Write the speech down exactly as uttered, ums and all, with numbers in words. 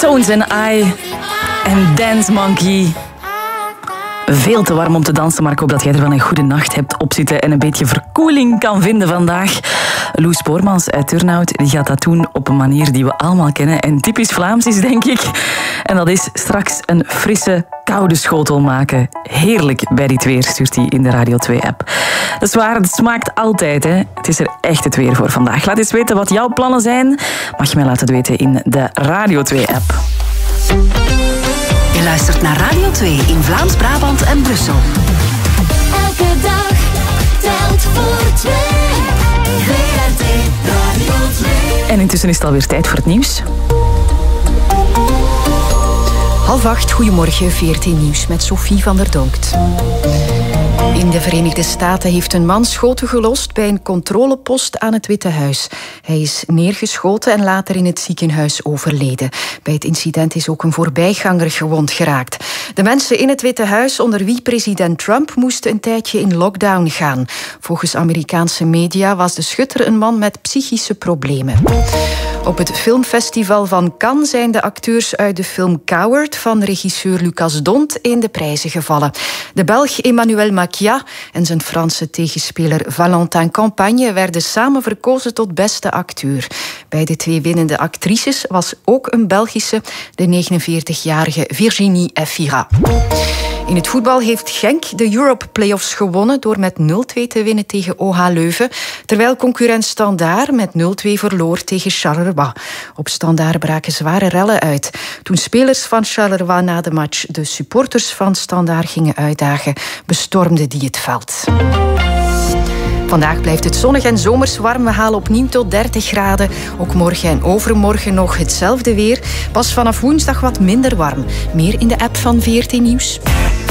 Tones and I en Dance Monkey. Veel te warm om te dansen, maar ik hoop dat jij er wel een goede nacht hebt opzitten en een beetje verkoeling kan vinden vandaag. Loes Spoormans uit Turnhout die gaat dat doen op een manier die we allemaal kennen en typisch Vlaams is, denk ik. En dat is straks een frisse, koude schotel maken. Heerlijk bij dit weer, stuurt hij in de Radio twee-app. Dat is waar, het smaakt altijd, hè. Het is er echt het weer voor vandaag. Laat eens weten wat jouw plannen zijn. Mag je mij laten weten in de Radio twee-app. Je luistert naar Radio twee in Vlaams-Brabant en Brussel. Elke dag telt voor twee. V R T Radio twee. En intussen is het alweer tijd voor het nieuws. Half acht, goedemorgen, V R T Nieuws met Sophie van der Donkt. In de Verenigde Staten heeft een man schoten gelost bij een controlepost aan het Witte Huis. Hij is neergeschoten en later in het ziekenhuis overleden. Bij het incident is ook een voorbijganger gewond geraakt. De mensen in het Witte Huis, onder wie president Trump, moesten een tijdje in lockdown gaan. Volgens Amerikaanse media was de schutter een man met psychische problemen. Op het filmfestival van Cannes zijn de acteurs uit de film Coward van regisseur Lucas Dont in de prijzen gevallen. De Belg Emmanuel Macia en zijn Franse tegenspeler Valentin Campagne werden samen verkozen tot beste acteur. Bij de twee winnende actrices was ook een Belgische, de negenenveertigjarige Virginie Efira. In het voetbal heeft Genk de Europe Playoffs gewonnen door met nul twee te winnen tegen O H Leuven, terwijl concurrent Standaard met nul twee verloor tegen Charleroi. Op Standaard braken zware rellen uit. Toen spelers van Charleroi na de match de supporters van Standaard gingen uitdagen, bestormden die het veld. Vandaag blijft het zonnig en zomers warm. We halen opnieuw tot dertig graden. Ook morgen en overmorgen nog hetzelfde weer. Pas vanaf woensdag wat minder warm. Meer in de app van V R T Nieuws.